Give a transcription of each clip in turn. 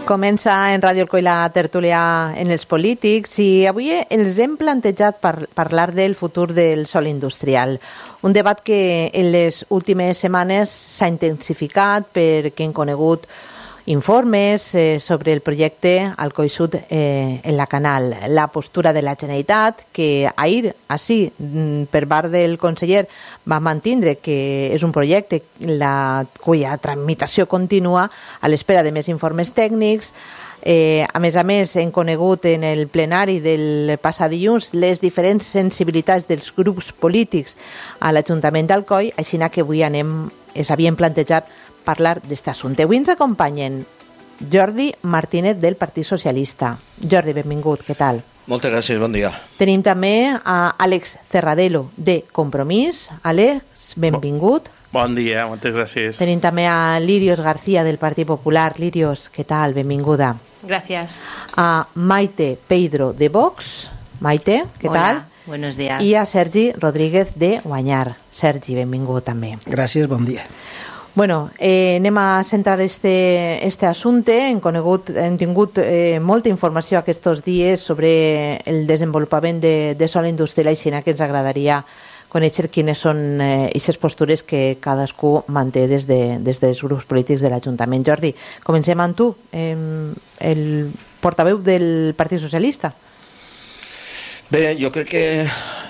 Comença en Ràdio Alcoi la tertúlia en els polítics i avui els hem plantejat parlar del futur del sòl industrial. Un debat que en les últimes setmanes s'ha intensificat perquè hem conegut informes sobre el projecte Alcoi Sud en la Canal. La postura de la Generalitat, que ahir, així, per part del conseller, va mantindre que és un projecte cuya tramitació continua a l'espera de més informes tècnics. A més, hem conegut en el plenari del passat dilluns les diferents sensibilitats dels grups polítics a l'Ajuntament d'Alcoi, així que avui ens havíem plantejat parlar d'aquest assumpte. Avui ens acompanyen Jordi Martínez del Partit Socialista. Jordi, benvingut, què tal? Moltes gràcies, bon dia. Tenim també a Àlex Cerradelo de Compromís. Àlex, benvingut. Bon dia, moltes gràcies. Tenim també a Lirios García del Partit Popular. Lirios, què tal? Benvinguda. Gracias. A Maite Peidro de Vox. Maite, què tal? Hola, buenos días. I a Sergi Rodríguez de Guanyar. Sergi, benvingut també. Gràcies, bon dia. Bueno, anem a centrar este assumpte. Hem tingut molta informació aquests dies sobre el desenvolupament de sòl industrial, així que ens agradaria conèixer quines són aquestes postures que cadascú manté des dels grups polítics de l'Ajuntament. Jordi, comencem amb tu, el portaveu del Partit Socialista. Bé, jo crec que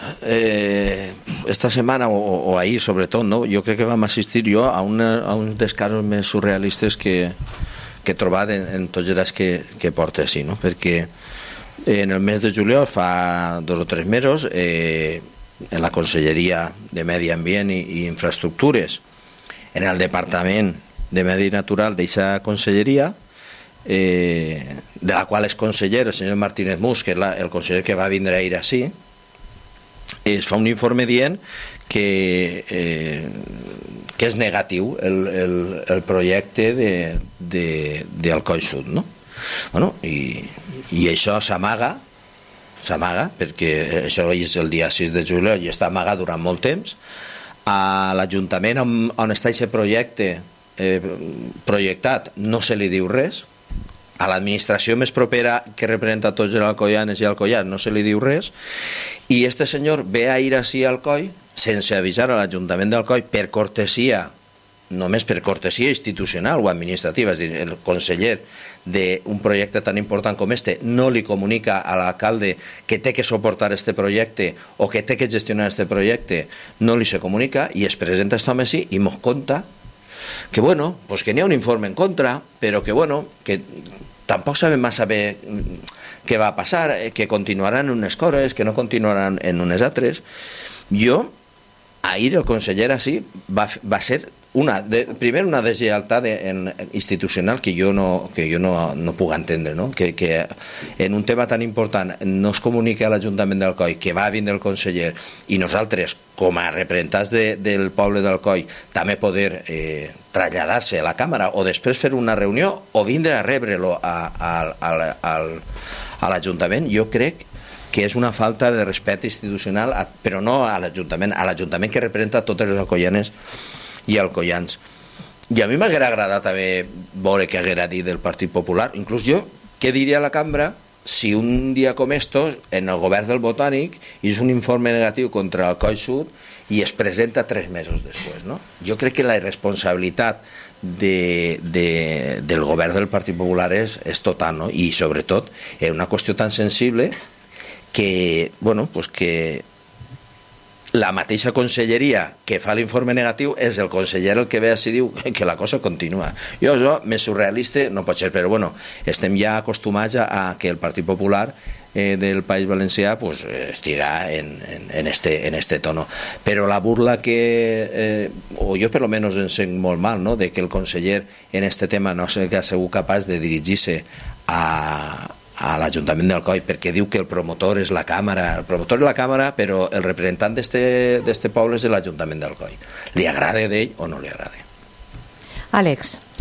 esta setmana o ahir sobretot, no? Jo crec que vam assistir a un dels casos més surrealistes que he trobat en tots els que porta així, no? Perquè en el mes de juliol, fa 2 o 3 mesos, en la Conselleria de Medi Ambient i Infraestructures, en el Departament de Medi Natural d'aquesta conselleria, de la qual és conseller el senyor Martínez Mus, que és el conseller que va vindre ahir així, es fa un informe dient que és negatiu el projecte d'Alcoi Sud, no? Bueno, i això s'amaga, perquè això és el dia 6 de juliol i està amagat durant molt temps. A l'Ajuntament on està aquest projecte projectat no se li diu res. A l'administració més propera que representa tots els alcoianes i alcoians no se li diu res, i este senyor ve a ir així a Alcoi sense avisar a l'Ajuntament d'Alcoi, per cortesia, només per cortesia institucional o administrativa. És a dir, el conseller d'un projecte tan important com este no li comunica a l'alcalde que té que suportar este projecte o que té que gestionar este projecte, no li se comunica, i es presenta aquest home així i mos conta que bueno, pues que n'hi ha un informe en contra, però que bueno, que tampoc sabem massa bé què va passar, que continuaran unes coses, que no continuaran en unes altres. Jo, ahir el conseller així va ser primer una deslleialtat institucional que jo no puc entendre, no? Que en un tema tan important no es comuniqui a l'Ajuntament d'Alcoi que va vindre el conseller, i nosaltres com a representants del poble d'Alcoi també poder traslladar-se a la càmera o després fer una reunió o vindre a rebre-lo a l'Ajuntament. Jo crec que és una falta de respecte institucional, però no a l'Ajuntament que representa totes les alcoianes i alcoians. I a mi m'haguera agradat també veure què haguera dit del Partit Popular. Inclús jo, què diria a la cambra si un dia com estos, en el govern del Botànic, és un informe negatiu contra Alcoi Sud i es presenta 3 mesos després, no? Jo crec que la irresponsabilitat del govern del Partit Popular és total, no? I sobretot és una qüestió tan sensible que, bueno, pues que la mateixa conselleria que fa l'informe negatiu és el conseller el que ve així i diu que la cosa continua. Això més surrealista no pot ser, però bueno, estem ja acostumats a que el Partit Popular del País Valencià pues estirà en este tono. Però la burla que o jo per lo menos em sent molt mal, no?, de que el conseller en este tema no sigui capaç de dirigir-se a l'Ajuntament d'Alcoi, perquè diu que el promotor és la Càmera. El promotor és la Càmera, però el representant d'este poble és l'Ajuntament d'Alcoi. Li agrada d'ell o no li agrada? Àlex.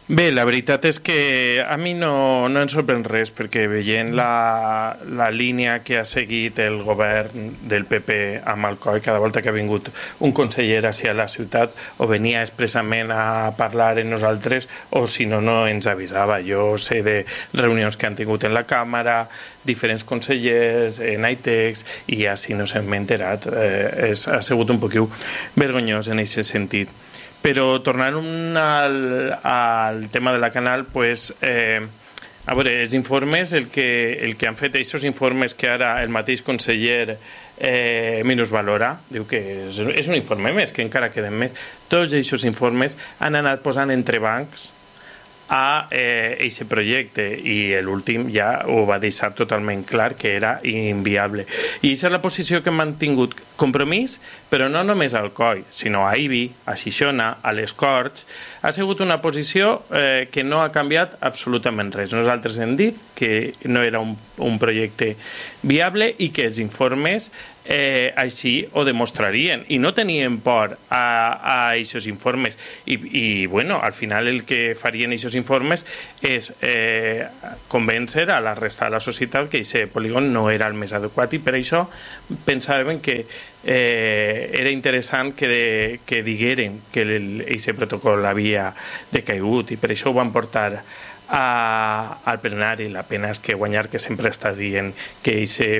Bé, la veritat és que a mi no em sorprèn res, perquè veient la línia que ha seguit el govern del PP amb Alcoi, cada volta que ha vingut un conseller hacia la ciutat o venia expressament a parlar amb nosaltres o si no, no ens avisava. Jo sé de reunions que han tingut en la Càmera, diferents consellers, en ITEX, i així no se m'ha enterat. Ha sigut un poquiu vergonyós en aquest sentit. Però tornant al tema de la Canal, pues, a veure, els informes, el que han fet aquests informes que ara el mateix conseller minusvalora, diu que és un informe més, que encara queden més, tots aquests informes han anat posant entrebancs a aquest projecte i l'últim ja ho va deixar totalment clar que era inviable. I aquesta és la posició que hem mantingut, compromís, però no només al COI, sinó a IBI, a Xixona, a les Corts. Ha sigut una posició que no ha canviat absolutament res. Nosaltres hem dit que no era un projecte viable i que els informes així ho demostrarien i no tenien por a aquests informes i bueno, al final el que farien aquests informes és convèncer a la resta de la societat que aquest polígon no era el més adequat i per això pensàvem que era interessant que digueren que aquest protocol havia decaigut i per això ho van portar al plenari. La pena és que Guanyar, que sempre està dient que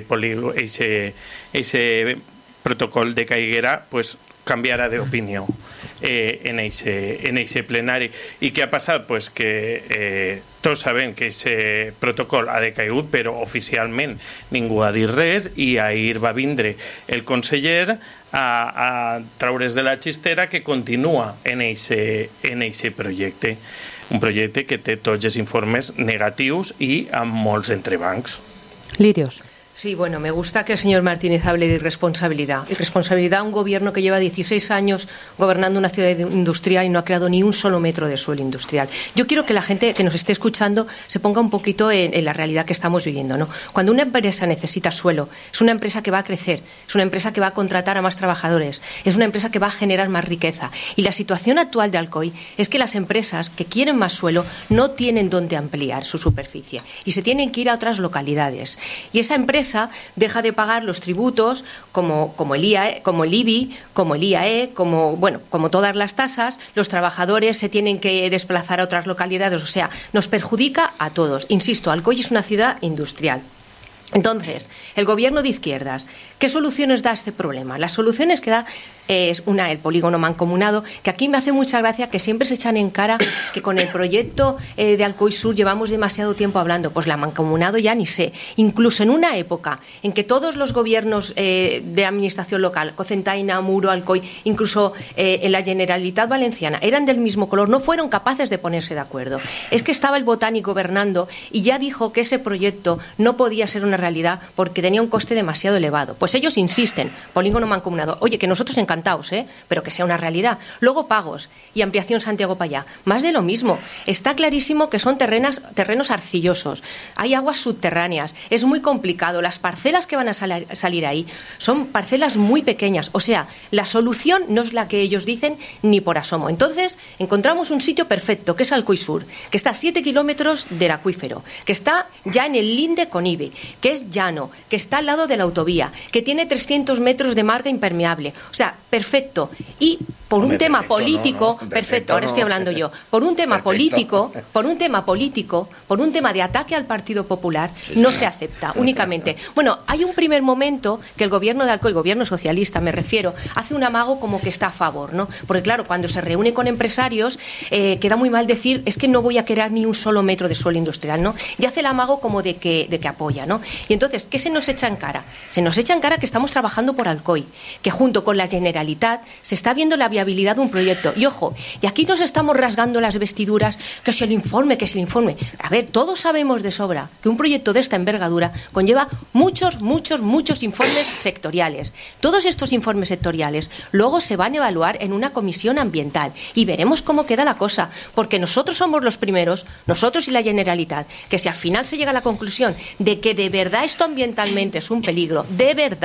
aquest protocol de caiguera, pues canviarà d'opinió en aquest plenari. I què ha passat? Pues que tots sabem que aquest protocol ha decaigut, però oficialment ningú ha dit res i ahir va vindre el conseller a traure's de la xistera que continua en aquest projecte. Un projecte que té tots els informes negatius i amb molts entrebancs. Lirios. Sí, bueno, me gusta que el señor Martínez hable de irresponsabilidad. Irresponsabilidad a un gobierno que lleva 16 años gobernando una ciudad industrial y no ha creado ni un solo metro de suelo industrial. Yo quiero que la gente que nos esté escuchando se ponga un poquito en la realidad que estamos viviendo, ¿no? Cuando una empresa necesita suelo, es una empresa que va a crecer, es una empresa que va a contratar a más trabajadores, es una empresa que va a generar más riqueza. Y la situación actual de Alcoy es que las empresas que quieren más suelo no tienen dónde ampliar su superficie y se tienen que ir a otras localidades. Y esa empresa deja de pagar los tributos como el IBI, como el IAE, como todas las tasas. Los trabajadores se tienen que desplazar a otras localidades, o sea, nos perjudica a todos. Insisto, Alcoy es una ciudad industrial. Entonces, el gobierno de izquierdas, ¿qué soluciones da a este problema? Las soluciones que da es el polígono mancomunado, que aquí me hace mucha gracia que siempre se echan en cara que con el proyecto de Alcoy Sur llevamos demasiado tiempo hablando. Pues la mancomunado ya ni sé. Incluso en una época en que todos los gobiernos de administración local, Cocentaina, Muro, Alcoy, incluso en la Generalitat Valenciana, eran del mismo color, no fueron capaces de ponerse de acuerdo. Es que estaba el Botánico gobernando y ya dijo que ese proyecto no podía ser una realidad porque tenía un coste demasiado elevado. Pues ellos insisten, polígono mancomunado, oye, que nosotros encantados, pero que sea una realidad. Luego pagos y ampliación Santiago Payá, más de lo mismo. Está clarísimo que son terrenos arcillosos, hay aguas subterráneas, es muy complicado. Las parcelas que van a salir ahí son parcelas muy pequeñas, o sea, la solución no es la que ellos dicen ni por asomo. Entonces encontramos un sitio perfecto, que es Alcoy Sur, que está a 7 kilómetros del acuífero, que está ya en el linde con IBI, que es llano, que está al lado de la autovía, que tiene 300 metros de marga impermeable, o sea, perfecto. Y por un tema político, perfecto, ahora estoy hablando yo, por un tema político, por un tema de ataque al Partido Popular, no se acepta únicamente. Bueno, hay un primer momento que el gobierno de Alcoy, el gobierno socialista me refiero, hace un amago como que está a favor, ¿no? Porque claro, cuando se reúne con empresarios, queda muy mal decir, es que no voy a crear ni un solo metro de suelo industrial, ¿no? Y hace el amago como de que apoya, ¿no? Y entonces, ¿qué se nos echa en cara? Se nos echa en cara que estamos trabajando por Alcoy, que junto con la Generalitat se está viendo la viabilidad de un proyecto. Y ojo, y aquí nos estamos rasgando las vestiduras, que si el informe, que si el informe. A ver, todos sabemos de sobra que un proyecto de esta envergadura conlleva muchos informes sectoriales. Todos estos informes sectoriales luego se van a evaluar en una comisión ambiental y veremos cómo queda la cosa, porque nosotros somos los primeros, nosotros y la Generalitat, que si al final se llega a la conclusión de que de verdad esto ambientalmente es un peligro, de verdad,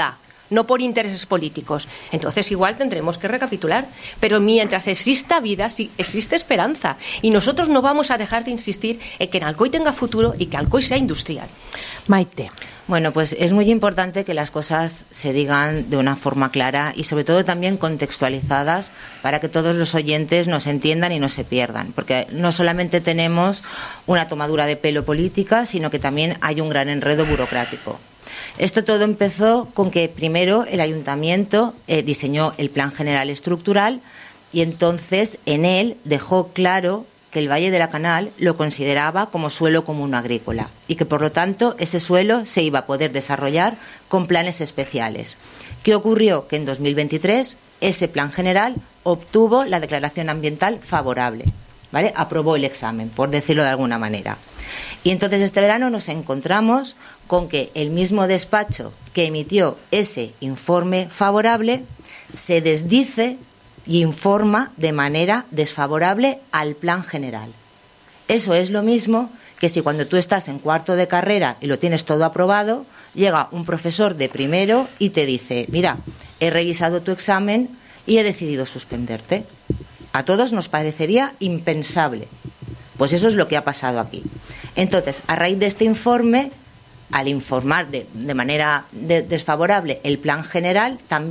no por intereses políticos. Entonces igual tendremos que recapitular. Pero mientras exista vida, sí, existe esperanza. Y nosotros no vamos a dejar de insistir en que Alcoy tenga futuro y que Alcoy sea industrial. Maite. Bueno, pues es muy importante que las cosas se digan de una forma clara y sobre todo también contextualizadas para que todos los oyentes nos entiendan y no se pierdan. Porque no solamente tenemos una tomadura de pelo política, sino que también hay un gran enredo burocrático. Esto todo empezó con que primero el ayuntamiento diseñó el Plan General Estructural y entonces en él dejó claro que el Valle de la Canal lo consideraba como suelo común agrícola y que por lo tanto ese suelo se iba a poder desarrollar con planes especiales. ¿Qué ocurrió? Que en 2023 ese plan general obtuvo la declaración ambiental favorable, ¿vale? Aprobó el examen, por decirlo de alguna manera. Y entonces este verano nos encontramos con que el mismo despacho que emitió ese informe favorable se desdice y informa de manera desfavorable al plan general. Eso es lo mismo que si cuando tú estás en cuarto de carrera y lo tienes todo aprobado, llega un profesor de primero y te dice, mira, he revisado tu examen y he decidido suspenderte. A todos nos parecería impensable. Pues eso es lo que ha pasado aquí. Entonces, a raíz de este informe, al informar de manera desfavorable el plan general, también